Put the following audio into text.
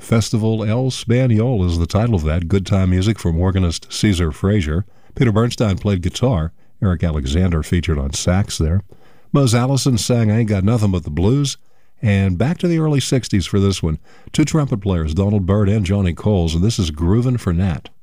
Festival El Spaniol is the title of that. Good time music from organist Caesar Frazier. Peter Bernstein played guitar. Eric Alexander featured on sax there. Mose Allison sang I Ain't Got Nothing But the Blues. And back to the early 60s for this one. Two trumpet players, Donald Byrd and Johnny Coles, and this is Groovin' for Nat.